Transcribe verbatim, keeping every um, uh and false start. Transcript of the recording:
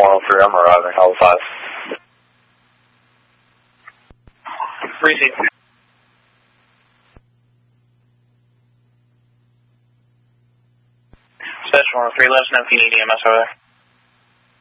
one oh three, I'm arriving, Alpha five. Receive. Special one oh three, let us know if you need E M S over there.